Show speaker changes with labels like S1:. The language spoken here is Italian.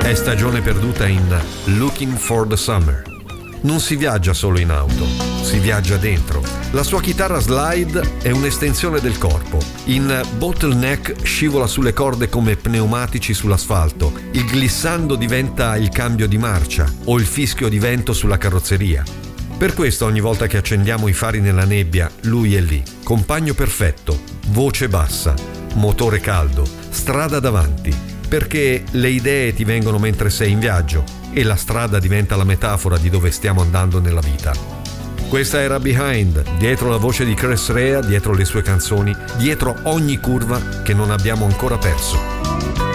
S1: È stagione perduta in Looking for the Summer. Non si viaggia solo in auto, si viaggia dentro. La sua chitarra slide è un'estensione del corpo. In Bottleneck scivola sulle corde come pneumatici sull'asfalto. Il glissando diventa il cambio di marcia o il fischio di vento sulla carrozzeria. Per questo ogni volta che accendiamo i fari nella nebbia, lui è lì. Compagno perfetto, voce bassa, motore caldo, strada davanti. Perché le idee ti vengono mentre sei in viaggio e la strada diventa la metafora di dove stiamo andando nella vita. Questa era Behind, dietro la voce di Chris Rea, dietro le sue canzoni, dietro ogni curva che non abbiamo ancora perso.